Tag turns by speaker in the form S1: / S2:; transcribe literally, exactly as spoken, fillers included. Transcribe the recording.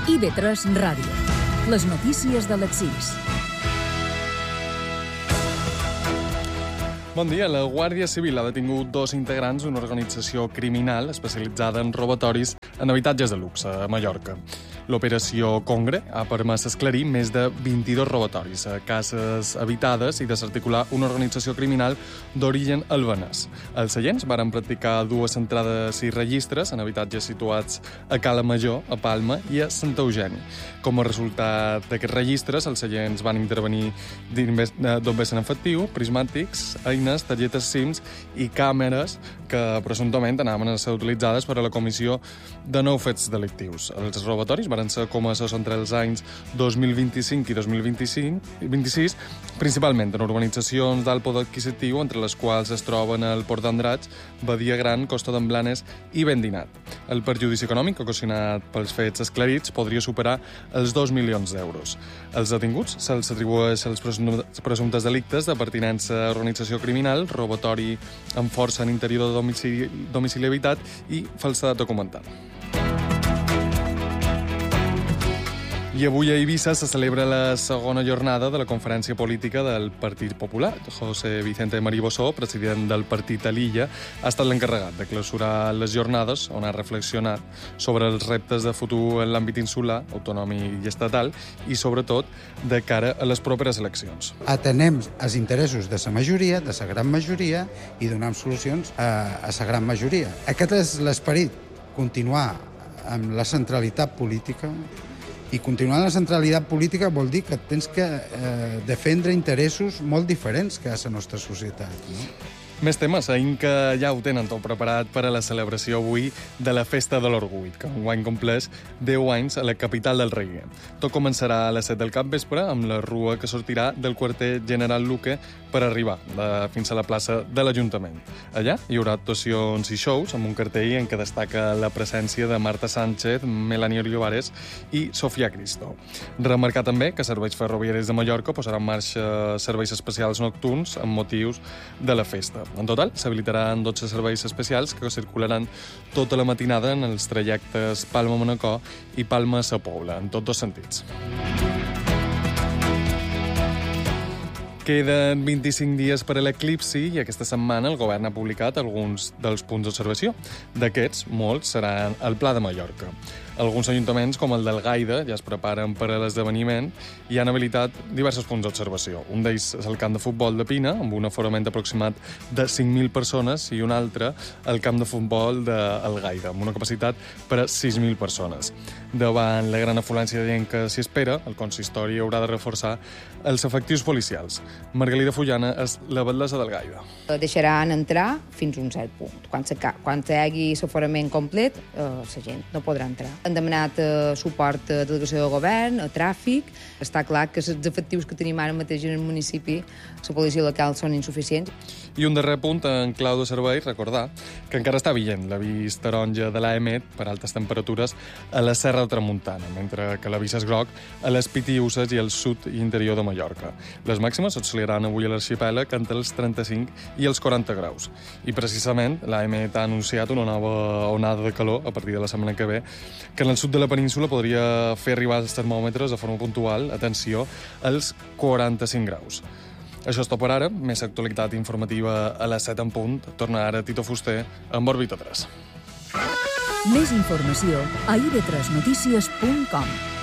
S1: I V tres Ràdio. Les notícies de les sis.
S2: Bon dia. La Guàrdia Civil ha detingut dos integrants d'una organització criminal especialitzada en robatoris en habitatges de luxe a Mallorca. L'operació Congre ha permès esclarir més de vint-i-dos robatoris a cases habitades i desarticular una organització criminal d'origen albanès. Els agents varen practicar dues entrades i registres en habitatges situats a Cala Major, a Palma i a Santa Eugènia. Com a resultat d'aquests registres, els agents van intervenir d'ombes en efectiu, prismàtics, eines, targetes SIMs i càmeres que presumptament anaven a ser utilitzades per a la comissió de nou fets delictius. Els robatoris van ser comesos entre els anys dos mil vint-i-cinc i dos mil vint-i-cinc, vint-i-sis, principalment en urbanitzacions d'alt poder adquisitiu, entre les quals es troben el Port d'Andratx, Badia Gran, Costa d'en Blanes i Vendinat. El perjudici econòmic ocasionat pels fets esclarits podria superar els dos milions d'euros. Els detinguts se'ls atribueix els presumptes delictes de pertinença a organització criminal, robatori amb força en interior de domicili, domicili habitat i falsedat documental. I avui a Eivissa se celebra la segona jornada de la conferència política del Partit Popular. José Vicente Maribossó, president del partit a l'illa, ha estat l'encarregat de clausurar les jornades on ha reflexionat sobre els reptes de futur en l'àmbit insular, autonòmic i estatal i, sobretot, de cara a les properes eleccions.
S3: Atenem els interessos de la majoria, de la gran majoria, i donem solucions a, a la gran majoria. Aquest és l'esperit, continuar amb la centralitat política. I continuar en la centralitat política vol dir que tens que eh, defendre interessos molt diferents que a la nostra societat, no?
S2: Més temes. A Inca ja ho tenen tot preparat per a la celebració avui de la Festa de l'Orgull, que enguany compleix deu anys a la capital del reggae. Tot començarà a les set del capvespre amb la rua que sortirà del quarter General Luque per arribar de, fins a la plaça de l'Ajuntament. Allà hi haurà actuacions i shows amb un cartell en què destaca la presència de Marta Sánchez, Melanie Olivares i Sofia Cristo. Remarcar també que Serveis Ferroviaris de Mallorca posarà en marxa serveis especials nocturns amb motius de la festa. En total, s'habilitaran dotze serveis especials que circularan tota la matinada en els trajectes Palma-Manacor i Palma-Sa Pobla, en tots dos sentits. Queden vint-i-cinc dies per a l'eclipsi i aquesta setmana el govern ha publicat alguns dels punts d'observació. D'aquests, molts seran al Pla de Mallorca. Alguns ajuntaments, com el del Gaida, ja es preparen per a l'esdeveniment i han habilitat diversos punts d'observació. Un d'ells és el camp de futbol de Pina, amb un aforament aproximat de cinc mil persones, i un altre, el camp de futbol del Gaida, amb una capacitat per a sis mil persones. Davant la gran afluència de gent que s'hi espera, el consistori haurà de reforçar els efectius policials. Margalida Fullana és la batllessa del Gaida.
S4: Deixaran entrar fins a un cert punt. Quan, quan hi hagi l'aforament complet, eh, la gent no podrà entrar. Han demanat eh, suport a delegació de govern, a tràfic. Està clar que els efectius que tenim ara mateix en el municipi, la policia local, són insuficients.
S2: I un darrer punt en clau de servei, recordar que encara està vigent l'avís taronja de l'A E M E T per altes temperatures a la Serra de Tramuntana, mentre que l'avís és groc a les Pitiüses i al sud i interior de Mallorca. Les màximes s'oscil·laran avui a l'arxipèlag entre els trenta-cinc i els quaranta graus. I precisament l'A E M E T ha anunciat una nova onada de calor a partir de la setmana que ve, que en el sud de la península podria fer arribar els termòmetres de forma puntual, atenció, als quaranta-cinc graus. Això és tot per ara. Més actualitat informativa a les set en punt. Torna ara Tito Fuster amb Òrbita tres.
S1: Més informació a i ve tres notícies punt com.